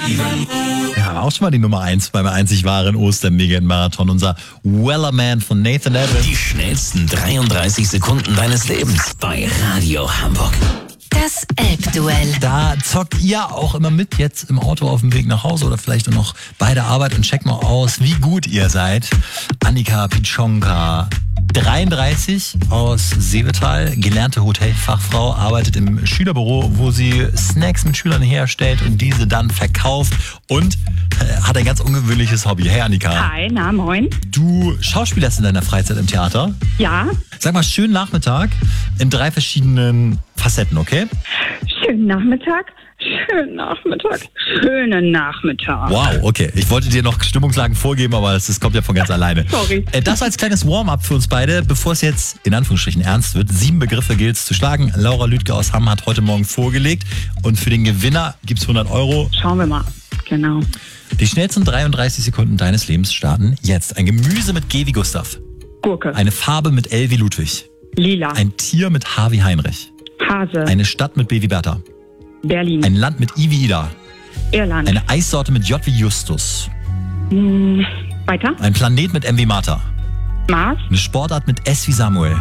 Ja, auch schon mal die Nummer 1 beim einzig wahren Oster-Mega-Marathon. Unser Wellerman von Nathan Evans. Die schnellsten 33 Sekunden deines Lebens bei Radio Hamburg. Das Elbduell. Da zockt ihr auch immer mit, jetzt im Auto auf dem Weg nach Hause oder vielleicht noch bei der Arbeit, und checkt mal aus, wie gut ihr seid. Annika Pitschonka, 33, aus Seevetal, gelernte Hotelfachfrau, arbeitet im Schülerbüro, wo sie Snacks mit Schülern herstellt und diese dann verkauft, und hat ein ganz ungewöhnliches Hobby. Hey Annika. Hi, na moin. Du schauspielerst in deiner Freizeit im Theater. Ja, Sag mal, schönen Nachmittag in 3 verschiedenen Facetten, okay? schönen Nachmittag. Schönen Nachmittag. Schönen Nachmittag. Wow, okay. Ich wollte dir noch Stimmungslagen vorgeben, aber das kommt ja von ganz alleine. Sorry. Das als kleines Warm-up für uns beide, bevor es jetzt in Anführungsstrichen ernst wird. 7 Begriffe gilt es zu schlagen. Laura Lüdke aus Hamm hat heute Morgen vorgelegt. Und für den Gewinner gibt's 100 Euro. Schauen wir mal. Genau. Die schnellsten 33 Sekunden deines Lebens starten jetzt. Ein Gemüse mit G wie Gustav. Gurke. Eine Farbe mit L wie Ludwig. Lila. Ein Tier mit H wie Heinrich. Hase. Eine Stadt mit B wie Bertha. Berlin. Ein Land mit I wie Ida. Irland. Eine Eissorte mit J wie Justus. Weiter. Ein Planet mit M wie Martha. Mars. Eine Sportart mit S wie Samuel.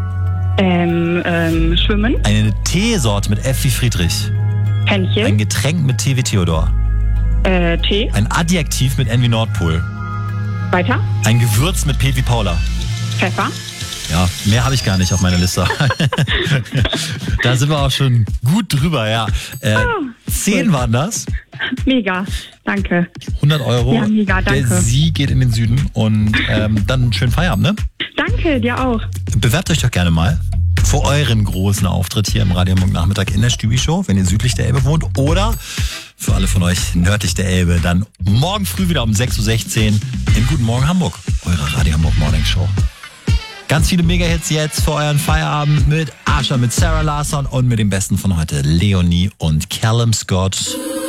Schwimmen. Eine Teesorte mit F wie Friedrich. Ein Händchen. Getränk mit T wie Theodor. Tee. Ein Adjektiv mit N wie Nordpol. Weiter. Ein Gewürz mit P wie Paula. Pfeffer. Ja, mehr habe ich gar nicht auf meiner Liste. Da sind wir auch schon gut drüber, ja. 10 waren das. Mega. Danke. 100 Euro. Ja, mega, danke. Der Sieg geht in den Süden, und dann einen schönen Feierabend, ne? Danke, dir auch. Bewerbt euch doch gerne mal vor euren großen Auftritt hier im Radio Hamburg Nachmittag in der Stübi-Show, wenn ihr südlich der Elbe wohnt, oder für alle von euch nördlich der Elbe, dann morgen früh wieder um 6.16 Uhr in Guten Morgen Hamburg, eure Radio Hamburg Morning Show. Ganz viele Mega-Hits jetzt für euren Feierabend mit Asha, mit Sarah Larsson und mit dem Besten von heute, Leonie und Callum Scott.